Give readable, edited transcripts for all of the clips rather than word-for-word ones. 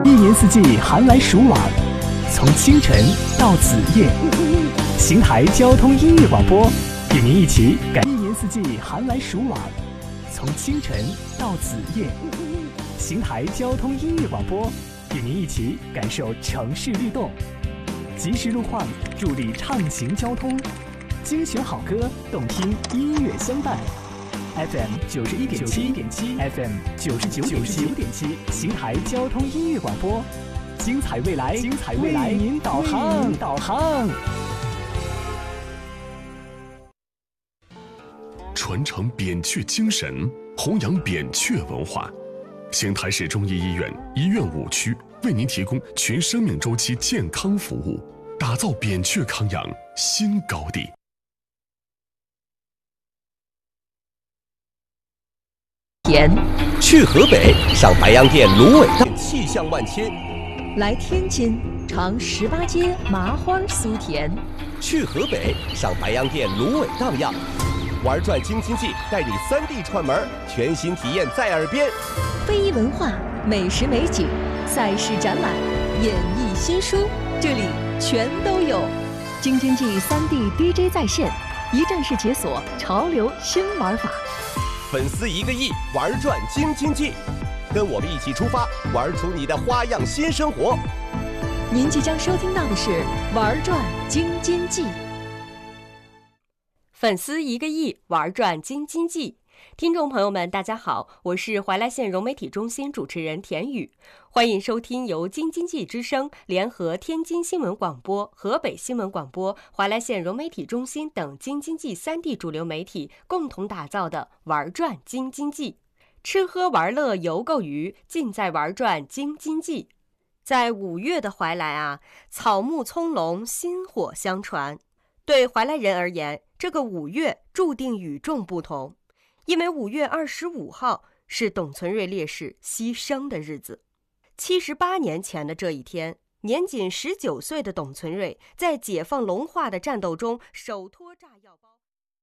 一年四季寒来暑往，从清晨到子夜，邢台交通音乐广播与您一起感。一年四季寒来暑往，从清晨到子夜，邢台交通音乐广播与您一起感受城市律动，及时路况，助力畅行交通，精选好歌，动听音乐相伴。FM 91.7 FM 99.7，邢台交通音乐广播，精彩未来，为您导航。 传承扁鹊精神，弘扬扁鹊文化。邢台市中医医院医院5区为您提供全生命周期健康服务，打造扁鹊康养新高地。 去河北上白洋淀芦苇荡，气象万千； 来天津尝18街麻花酥甜。 去河北上白洋淀芦苇荡漾，玩转京津冀带你3D 串门，全新体验在耳边。 非遗文化、美食美景、赛事展览、演艺新书，这里全都有。京津冀3D DJ 在线，一站式解锁潮流新玩法。 粉丝1个亿，玩转京津冀，跟我们一起出发，玩出你的花样新生活。 您即将收听到的是玩转京津冀。 粉丝1个亿，玩转京津冀。听众朋友们，大家好，我是怀来县融媒体中心主持人田宇，欢迎收听由京津冀之声联合天津新闻广播、河北新闻广播、怀来县融媒体中心等京津冀3地主流媒体共同打造的玩转京津冀。吃喝玩乐游购娱，尽在玩转京津冀。在5月的怀来草木葱茏，薪火相传。对怀来人而言，这个5月注定与众不同。因为5月25号是董存瑞烈士牺牲的日子。78年前的这一天，年仅19岁的董存瑞在解放龙化的战斗中手托炸药包。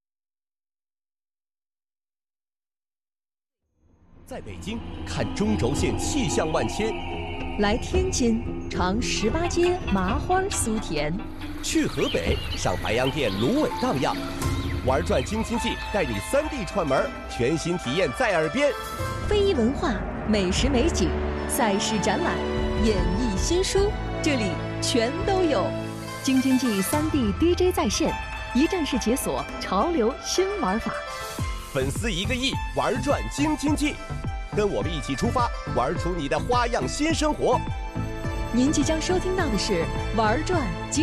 在北京看中轴线气象万千， 来天津尝18街麻花酥甜。 去河北上白洋淀芦苇荡漾，玩转京津冀带你3D 串门，全新体验在耳边。 非遗文化、美食美景、赛事展览、演艺新书，这里全都有。京津冀3D DJ 在线，一站式解锁潮流新玩法。 粉丝1个亿，玩转京津冀，跟我们一起出发，玩出你的花样新生活。 您即将收听到的是玩转京